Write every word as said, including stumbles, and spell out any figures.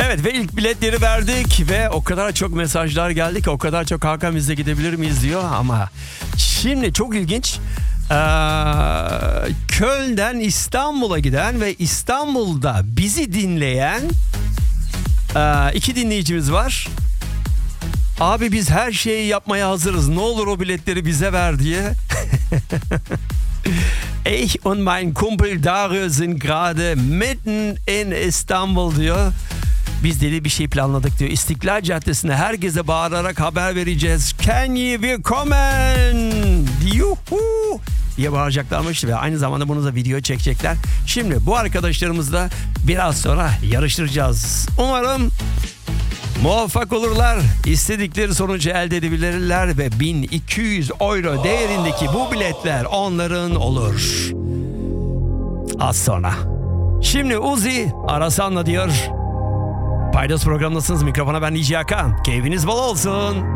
Evet ve ilk biletleri verdik ve o kadar çok mesajlar geldi ki o kadar çok Hakan bizle gidebilir miyiz diyor ama şimdi çok ilginç. Ee, Köln'den İstanbul'a giden ve İstanbul'da bizi dinleyen e, iki dinleyicimiz var. Abi biz her şeyi yapmaya hazırız. Ne olur o biletleri bize ver diye. Ich und mein Kumpel Dario sind gerade mitten in İstanbul diyor. Biz dedi bir şey planladık diyor. İstiklal Caddesi'nde herkese bağırarak haber vereceğiz. Can you willkommen? Yuhu diye bağıracaklarmış ve aynı zamanda bunu da video çekecekler. Şimdi bu arkadaşlarımızla biraz sonra yarıştıracağız. Umarım muvaffak olurlar. İstedikleri sonucu elde edebilirler ve bin iki yüz euro değerindeki bu biletler onların olur. Az sonra. Şimdi Uzi Arasan'la diyor. Paydos programındasınız. Mikrofona ben D J Hakan. Keyfiniz bol olsun.